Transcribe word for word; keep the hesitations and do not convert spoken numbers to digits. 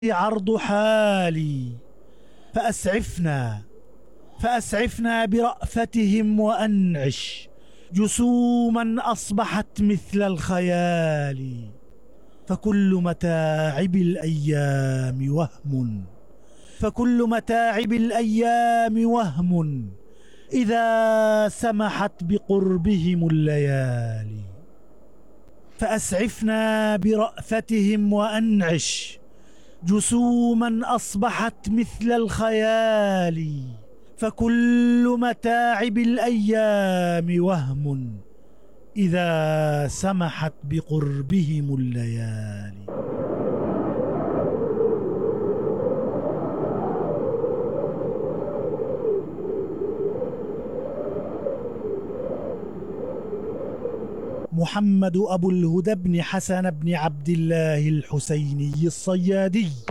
عرض حالي فأسعفنا فأسعفنا برأفتهم وأنعش جسوما أصبحت مثل الخيال. فكل متاعب الأيام وهم فكل متاعب الأيام وهم إذا سمحت بقربهم الليالي. فأسعفنا برأفتهم وأنعش جسوما أصبحت مثل الخيال. فكل متاعب الأيام وهم إذا سمحت بقربهم الليالي. محمد أبو الهدى بن حسن بن عبد الله الحسيني الصيادي.